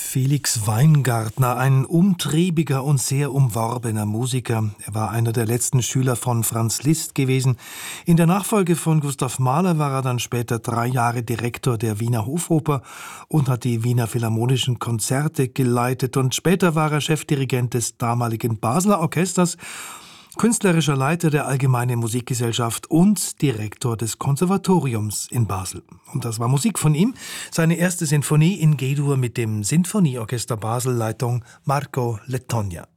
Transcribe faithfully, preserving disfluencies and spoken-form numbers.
Felix Weingartner, ein umtriebiger und sehr umworbener Musiker. Er war einer der letzten Schüler von Franz Liszt gewesen. In der Nachfolge von Gustav Mahler war er dann später drei Jahre Direktor der Wiener Hofoper und hat die Wiener Philharmonischen Konzerte geleitet. Und später war er Chefdirigent des damaligen Basler Orchesters, künstlerischer Leiter der Allgemeinen Musikgesellschaft und Direktor des Konservatoriums in Basel. Und das war Musik von ihm, seine erste Sinfonie in G-Dur mit dem Sinfonieorchester Basel, Leitung Marco Letogna.